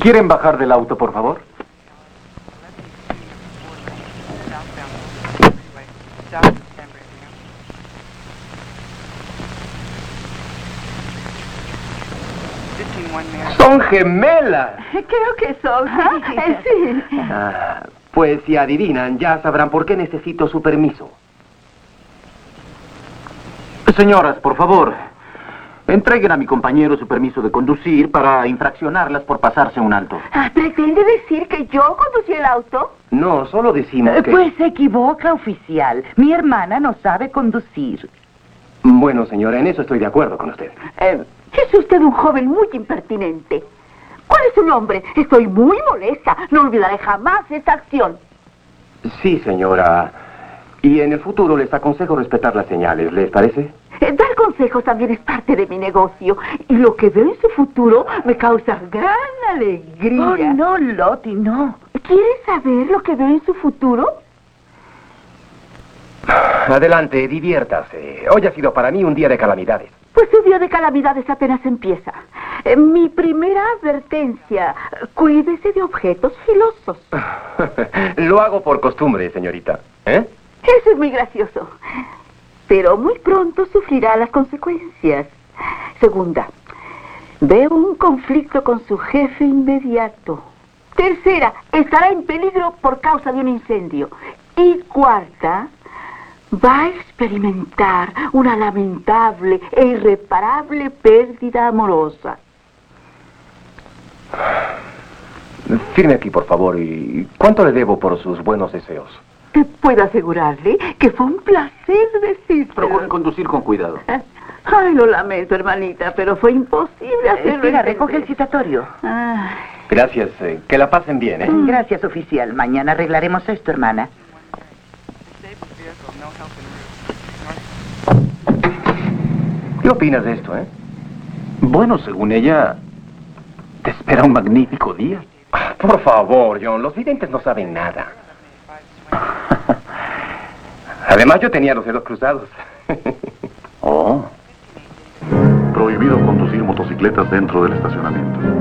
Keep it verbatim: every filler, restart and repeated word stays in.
¿Quieren bajar del auto, por favor? ¡Son gemelas! Creo que son. Sí. Ah, pues si adivinan, ya sabrán por qué necesito su permiso. Señoras, por favor, entreguen a mi compañero su permiso de conducir para infraccionarlas por pasarse un alto. Ah, ¿pretende decir que yo conducí el auto? No, solo decimos Eh, que... Pues se equivoca, oficial. Mi hermana no sabe conducir. Bueno, señora, en eso estoy de acuerdo con usted. Eh, es usted un joven muy impertinente. ¿Cuál es su nombre? Estoy muy molesta. No olvidaré jamás esta acción. Sí, señora. Y en el futuro les aconsejo respetar las señales, ¿les parece? Eh, dar consejos también es parte de mi negocio. Y lo que veo en su futuro me causa gran alegría. Oh, no, Lottie, no. ¿Quiere saber lo que veo en su futuro? Adelante, diviértase. Hoy ha sido para mí un día de calamidades. Pues su día de calamidades apenas empieza. Eh, mi primera advertencia, cuídese de objetos filosos. Lo hago por costumbre, señorita. ¿Eh? Eso es muy gracioso. Pero muy pronto sufrirá las consecuencias. Segunda, veo un conflicto con su jefe inmediato. Tercera, estará en peligro por causa de un incendio. Y cuarta, va a experimentar una lamentable e irreparable pérdida amorosa. Firme aquí, por favor. ¿Y cuánto le debo por sus buenos deseos? Te puedo asegurarle que fue un placer decirlo. Procuren conducir con cuidado. Ay, lo lamento, hermanita, pero fue imposible hacerlo. Espera, recoge el citatorio. Ay. Gracias. eh, que la pasen bien, ¿eh? Gracias, oficial. Mañana arreglaremos esto, hermana. ¿Qué opinas de esto, eh? Bueno, según ella, te espera un magnífico día. Ah, por favor, John, los videntes no saben nada. Además, yo tenía los dedos cruzados. Oh. Prohibido conducir motocicletas dentro del estacionamiento.